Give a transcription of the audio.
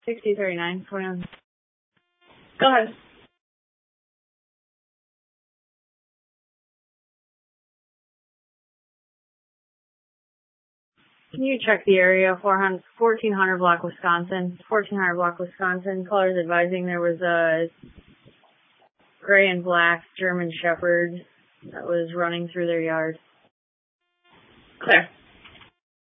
6039, 21. Go ahead. Can you check the area? 1400 block, Wisconsin. 1400 block, Wisconsin. Callers advising there was a gray and black German Shepherd that was running through their yard. Clear.